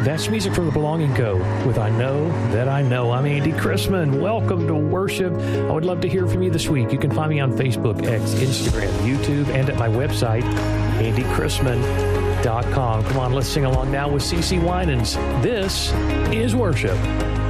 That's music from the Belonging Co. with I Know That I Know. I'm Andy Chrisman. Welcome to worship. I would love to hear from you this week. You can find me on Facebook, X, Instagram, YouTube, and at my website, andychrisman.com. Come on, let's sing along now with CeCe Winans. This is worship.